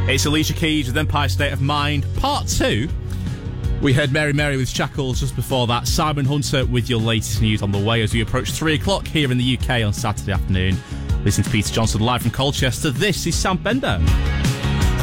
It's Alicia Keys with Empire State of Mind, Part 2. We heard Mary Mary with Shackles just before that. Simon Hunter with your latest news on the way as we approach 3 o'clock here in the UK on Saturday afternoon. Listen to Peter Johnson live from Colchester. This is Sam Bender.